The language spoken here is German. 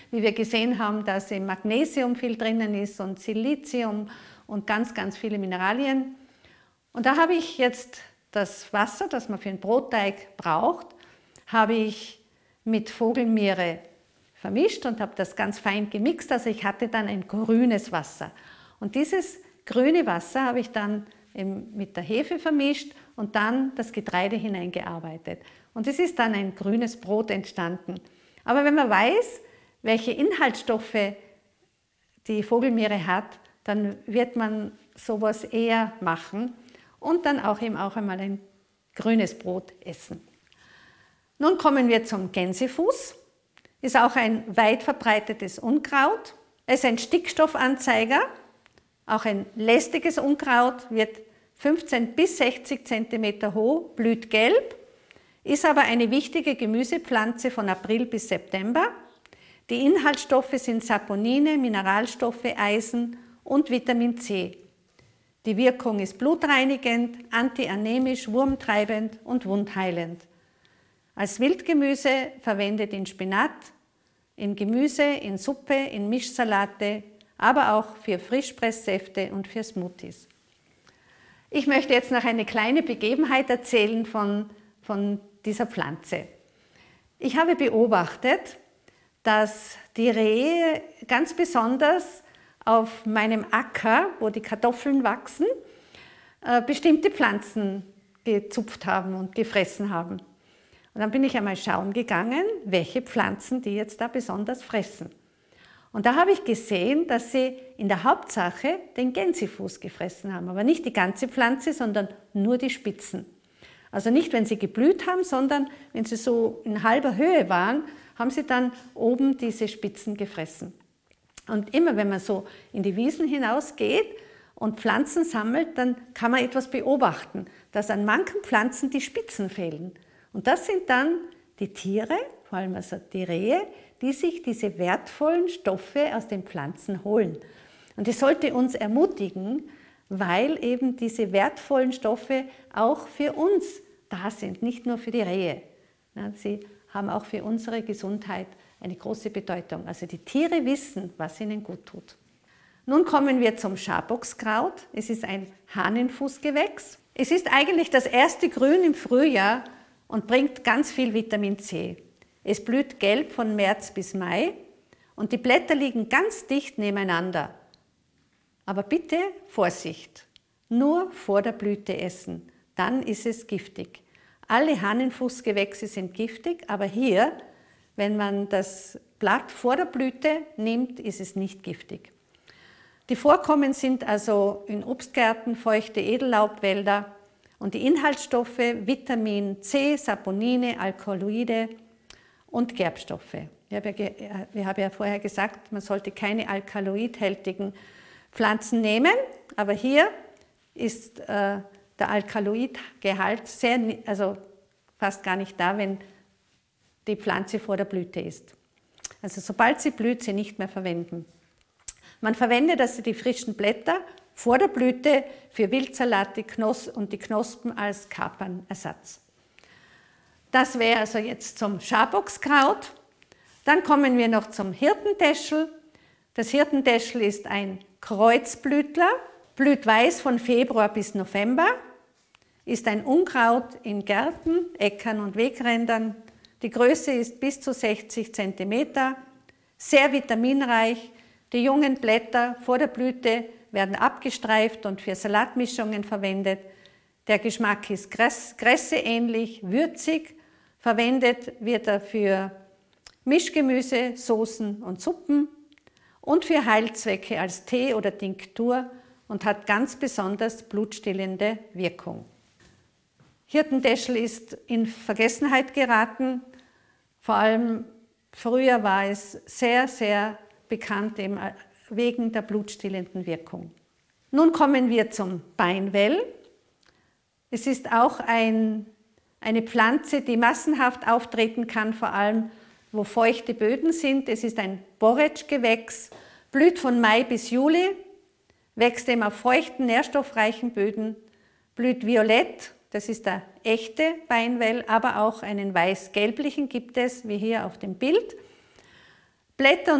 wie wir gesehen haben, dass im Magnesium viel drinnen ist und Silizium und ganz, ganz viele Mineralien. Und da habe ich jetzt das Wasser, das man für einen Brotteig braucht, habe ich mit Vogelmiere vermischt und habe das ganz fein gemixt. Also ich hatte dann ein grünes Wasser. Und dieses grüne Wasser habe ich dann mit der Hefe vermischt und dann das Getreide hineingearbeitet. Und es ist dann ein grünes Brot entstanden. Aber wenn man weiß, welche Inhaltsstoffe die Vogelmiere hat, dann wird man sowas eher machen und dann auch einmal ein grünes Brot essen. Nun kommen wir zum Gänsefuß. Ist auch ein weit verbreitetes Unkraut. Es ist ein Stickstoffanzeiger, auch ein lästiges Unkraut, wird 15 bis 60 cm hoch, blüht gelb, ist aber eine wichtige Gemüsepflanze von April bis September. Die Inhaltsstoffe sind Saponine, Mineralstoffe, Eisen und Vitamin C. Die Wirkung ist blutreinigend, antianämisch, wurmtreibend und wundheilend. Als Wildgemüse verwendet in Spinat, in Gemüse, in Suppe, in Mischsalate, aber auch für Frischpresssäfte und für Smoothies. Ich möchte jetzt noch eine kleine Begebenheit erzählen von dieser Pflanze. Ich habe beobachtet, dass die Rehe ganz besonders auf meinem Acker, wo die Kartoffeln wachsen, bestimmte Pflanzen gezupft haben und gefressen haben. Und dann bin ich einmal schauen gegangen, welche Pflanzen die jetzt da besonders fressen. Und da habe ich gesehen, dass sie in der Hauptsache den Gänsefuß gefressen haben, aber nicht die ganze Pflanze, sondern nur die Spitzen. Also nicht, wenn sie geblüht haben, sondern wenn sie so in halber Höhe waren, haben sie dann oben diese Spitzen gefressen. Und immer wenn man so in die Wiesen hinausgeht und Pflanzen sammelt, dann kann man etwas beobachten, dass an manchen Pflanzen die Spitzen fehlen. Und das sind dann die Tiere, vor allem also die Rehe, die sich diese wertvollen Stoffe aus den Pflanzen holen. Und das sollte uns ermutigen, weil eben diese wertvollen Stoffe auch für uns da sind, nicht nur für die Rehe. Sie haben auch für unsere Gesundheit eine große Bedeutung. Also die Tiere wissen, was ihnen gut tut. Nun kommen wir zum Schaboxkraut. Es ist ein Hahnenfußgewächs. Es ist eigentlich das erste Grün im Frühjahr und bringt ganz viel Vitamin C. Es blüht gelb von März bis Mai und die Blätter liegen ganz dicht nebeneinander. Aber bitte Vorsicht, nur vor der Blüte essen, dann ist es giftig. Alle Hahnenfußgewächse sind giftig, aber hier, wenn man das Blatt vor der Blüte nimmt, ist es nicht giftig. Die Vorkommen sind also in Obstgärten, feuchte Edellaubwälder und die Inhaltsstoffe Vitamin C, Saponine, Alkaloide und Gerbstoffe. Ich habe ja vorher gesagt, man sollte keine alkaloidhaltigen Pflanzen nehmen, aber hier ist der Alkaloidgehalt fast gar nicht da, wenn die Pflanze vor der Blüte ist. Also sobald sie blüht, sie nicht mehr verwenden. Man verwendet also die frischen Blätter vor der Blüte für Wildsalat und die Knospen als Kapernersatz. Das wäre also jetzt zum Schaboxkraut. Dann kommen wir noch zum Hirtentäschel. Das Hirtentäschel ist ein Kreuzblütler, blüht weiß von Februar bis November, ist ein Unkraut in Gärten, Äckern und Wegrändern. Die Größe ist bis zu 60 cm, sehr vitaminreich. Die jungen Blätter vor der Blüte werden abgestreift und für Salatmischungen verwendet. Der Geschmack ist Kresse-ähnlich, würzig. Verwendet wird er für Mischgemüse, Soßen und Suppen und für Heilzwecke als Tee oder Tinktur und hat ganz besonders blutstillende Wirkung. Hirtentäschel ist in Vergessenheit geraten. Vor allem früher war es sehr, sehr bekannt eben wegen der blutstillenden Wirkung. Nun kommen wir zum Beinwell. Es ist auch eine Pflanze, die massenhaft auftreten kann, vor allem wo feuchte Böden sind. Es ist ein Borretsch-Gewächs, blüht von Mai bis Juli, wächst eben auf feuchten, nährstoffreichen Böden, blüht violett, das ist der echte Beinwell, aber auch einen weiß-gelblichen gibt es, wie hier auf dem Bild. Blätter